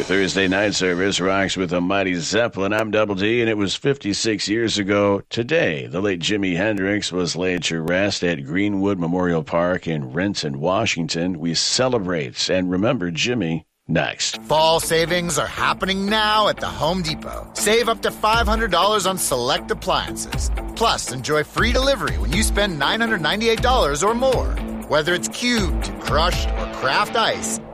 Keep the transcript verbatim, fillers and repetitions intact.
Thursday night service rocks with a mighty Zeppelin. I'm Double D, and it was fifty-six years ago today. The late Jimi Hendrix was laid to rest at Greenwood Memorial Park in Renton, Washington. We celebrate and remember Jimi next. Fall savings are happening now at the Home Depot. Save up to five hundred dollars on select appliances. Plus, enjoy free delivery when you spend nine hundred ninety-eight dollars or more. Whether it's cubed, crushed, or craft ice,